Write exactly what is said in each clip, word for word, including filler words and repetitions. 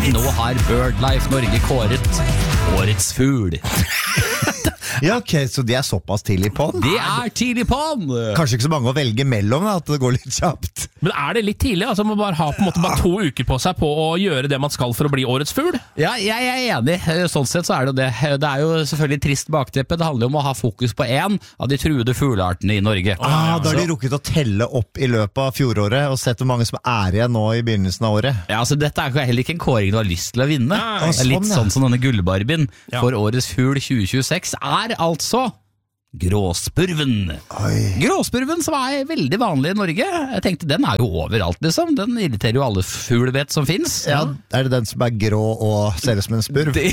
Nå har BirdLife Norge kåret årets fugl. Ja, ok, så de er såpass tidlig på den. De er tidlig på den. Kanskje ikke så mange å velge mellom, da, at det går litt kjapt. Men er det litt tidlig? Altså, man bare ha på en måte bare to uker på seg på å gjøre det man skal for å bli årets fugl? Ja, jeg er enig. Sånn sett så er det det. Det er jo selvfølgelig trist bakteppe. Det handler jo om å ha fokus på en av de truede fugleartene i Norge. Ah, da har de rukket å telle opp i løpet av fjoråret og sett hvor mange som er igjen nå i begynnelsen av året. Ja, altså Dette er heller ikke en kåring du har lyst til å vinne. Nei. Det er litt Sånn, ja. sånn som denne gullbarbien Ja. for årets fugl tjue tjueseks er altså gråspurven. Oi. Gråspurven som er veldig vanlig i Norge. Jeg tenkte den er jo overalt liksom. Den irriterer jo alle fuglebett som finnes. Ja, er det den som er grå og ser ut som en spurv? Det,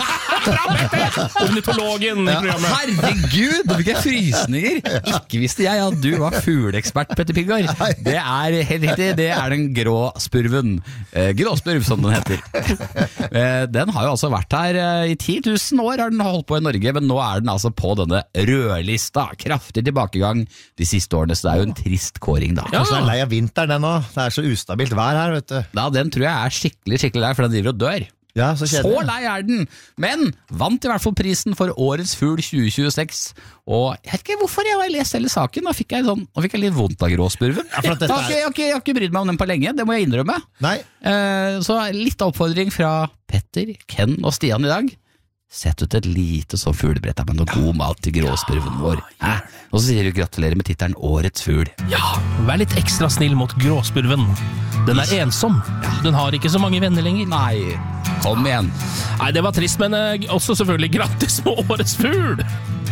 Ornitologen i programmet. herregud, nå fikk jeg frysninger. Ikke visste jeg at du var fugleekspert, Petter Pilgaard. Det er helt riktig, det er den grå spurven. Eh, gråspurv som den heter. Eh, den har jo altså vært her eh, i ti tusen år har den holdt på i Norge, men nå er den altså på denne rødlista. Kraftig tilbakegang de siste årene, så det er jo en trist kåring da. Ja. Og så er den lei av vinteren den også. Det er så ustabilt vær her, vet du. Da, den tror jeg er skikkelig, skikkelig lei, for den driver og dør. Ja, så Så kjedelig. lei er den, men vant i hvert fall prisen for årets fugl tjue tjueseks. Og jeg vet ikke hvorfor jeg har lest hele saken. Da fikk jeg, sånn, da fikk jeg litt vondt av gråspurven. Ja, for at dette Da har ikke- jeg, har ikke, jeg har ikke brydd meg om den på lenge, det må jeg innrømme. Nei, Eh, så litt oppfordring fra Petter, Ken og Stian i dag. Sett ut et lite så fuglebrett med noe god mat til gråspurven vår. Hæ? Og så sier du gratulerer med tittelen Årets fugl. Ja, vær litt ekstra snill mot gråspurven. Den er ensom. Den har ikke så mange venner lenger. Nei, kom igjen. Nei, det var trist, men eh, også selvfølgelig grattis med årets fugl.